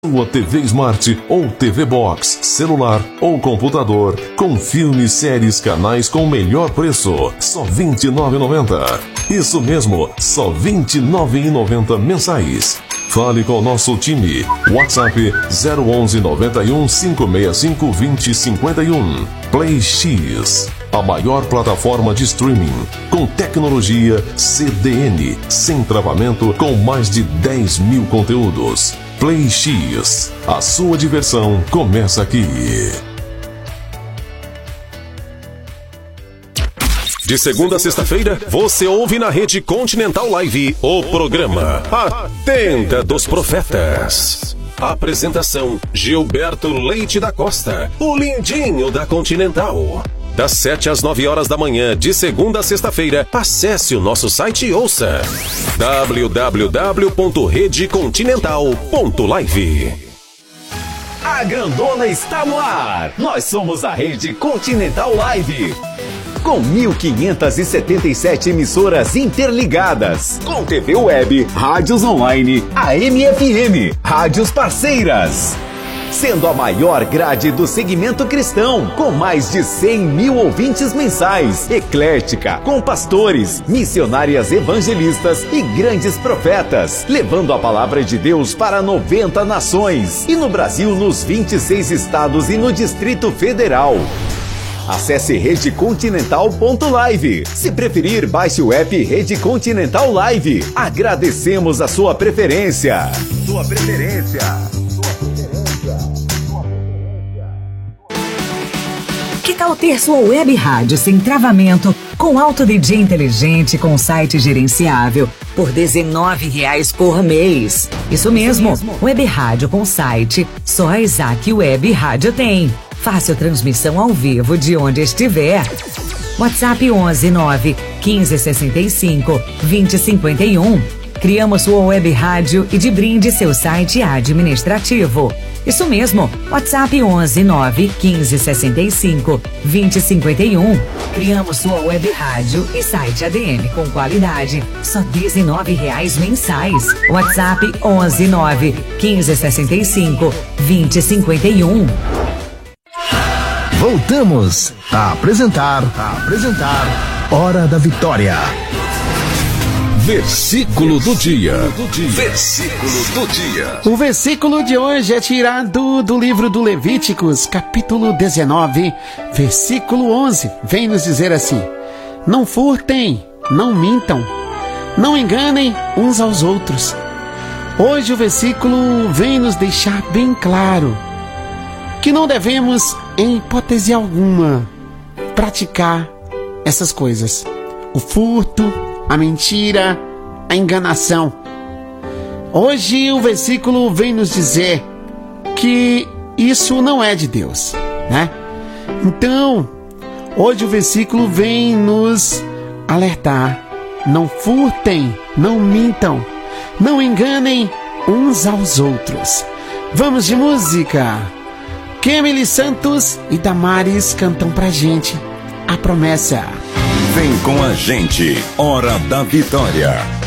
Sua TV Smart ou TV Box, celular ou computador, com filmes, séries, canais com o melhor preço, só R$ 29,90. Isso mesmo, só R$ 29,90 mensais. Fale com o nosso time. WhatsApp 011 91 565 2051. Play X, a maior plataforma de streaming com tecnologia CDN, sem travamento, com mais de 10 mil conteúdos. Play X, a sua diversão começa aqui. De segunda a sexta-feira, você ouve na Rede Continental Live o programa A Tenda dos Profetas. Apresentação: Gilberto Leite da Costa, o lindinho da Continental. Das 7 às 9 horas da manhã, de segunda a sexta-feira, acesse o nosso site e ouça www.redecontinental.live. A grandona está no ar! Nós somos a Rede Continental Live. Com 1.577 emissoras interligadas, com TV web, rádios online, AM e FM, rádios parceiras. Sendo a maior grade do segmento cristão, com mais de 100 mil ouvintes mensais, eclética, com pastores, missionárias evangelistas e grandes profetas, levando a palavra de Deus para 90 nações, e no Brasil nos 26 estados e no Distrito Federal. Acesse redecontinental.live. Se preferir, baixe o app Rede Continental Live. Agradecemos a sua preferência. Que tal ter sua web rádio sem travamento, com alto DJ inteligente, com site gerenciável, por R$19 por mês? Isso mesmo, web rádio com site, só a Isaac Web Rádio tem. Fácil transmissão ao vivo de onde estiver. WhatsApp 11 9 15 65 20 51. Criamos sua web rádio e de brinde seu site administrativo. Isso mesmo, WhatsApp 11 9 15 65 20 51. Criamos sua web rádio e site ADM com qualidade, só R$19 mensais. WhatsApp 11 9 15 65 20 51. Voltamos a apresentar Hora da Vitória. Versículo do dia. Versículo do dia. O versículo de hoje é tirado do livro do Levíticos, capítulo 19, versículo 11. Vem nos dizer assim: não furtem, não mintam, não enganem uns aos outros. Hoje o versículo vem nos deixar bem claro que não devemos, em hipótese alguma, praticar essas coisas: o furto, a mentira, a enganação. Hoje o versículo vem nos dizer que isso não é de Deus, né? Então, hoje o versículo vem nos alertar: não furtem, não mintam, não enganem uns aos outros. Vamos de música. Kemily Santos e Damares cantam pra gente A Promessa. Vem com a gente, Hora da Vitória.